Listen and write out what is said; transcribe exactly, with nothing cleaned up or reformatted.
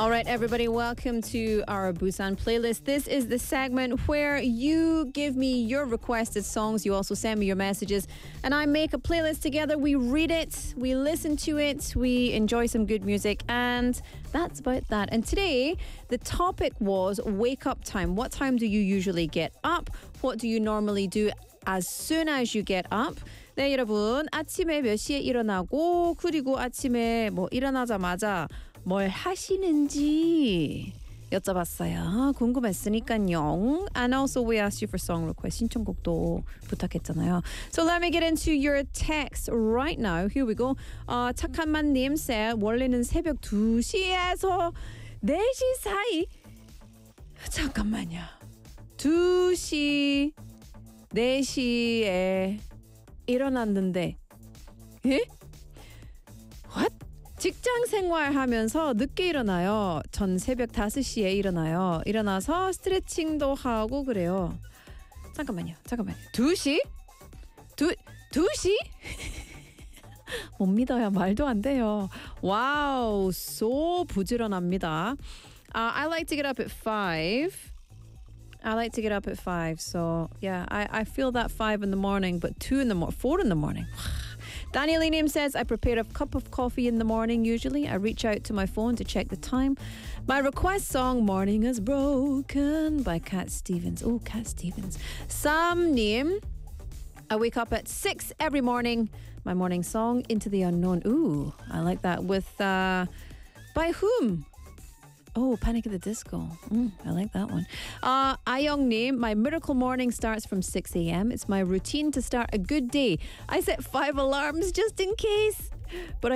All right, everybody, welcome to our Busan playlist. This is the segment where you give me your requested songs. You also send me your messages, and I make a playlist together. We read it, we listen to it, we enjoy some good music, and that's about that. And today, the topic was wake up time. What time do you usually get up? What do you normally do as soon as you get up? 네, 여러분, 아침에 몇 시에 일어나고 그리고 아침에 뭐 일어나자마자 뭘 하시는지 여쭤봤어요. 궁금했으니까요. And also we asked you for song request. 신청곡도 부탁했잖아요. So let me get into your text right now. Here we go. 어, 착한만님 said 원래는 새벽 두 시에서 네 시 사이. 잠깐만요. 두 시, 네 시에 일어났는데 예? What? 직장 생활하면서 늦게 일어나요. 전 새벽 다섯 시에 일어나요. 일어나서 스트레칭도 하고 그래요. 잠깐만요. 잠깐만요. 두 시? 두, 두 시? 못 믿어요. 말도 안 돼요. 와우, so 부지런합니다. Uh, I like to get up at five. I like to get up at five. So, yeah, I, I feel that five in the morning, but two in the morning, four in the morning. Daniel Nim says, I prepare a cup of coffee in the morning usually. I reach out to my phone to check the time. My request song, Morning is Broken by Cat Stevens. Oh, Cat Stevens. Sam Nim, I wake up at six every morning. My morning song, Into the Unknown. Ooh, I like that. With, uh, by whom? Oh, Panic at the Disco. Mm, I like that one. Uh, Ayong Nim, my miracle morning starts from six a.m. It's my routine to start a good day. I set five alarms just in case. But I